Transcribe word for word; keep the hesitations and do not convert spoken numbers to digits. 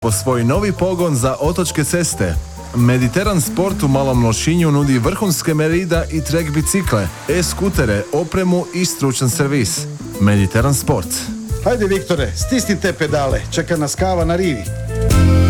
po svoj novi pogon za otočke ceste. Mediteran Sport u Malom Lošinju nudi vrhunske merida i trek bicikle, e-skutere, opremu i stručan servis. Mediteran Sport. Hajde Viktore, stisni te pedale, čeka nas kava na rivi.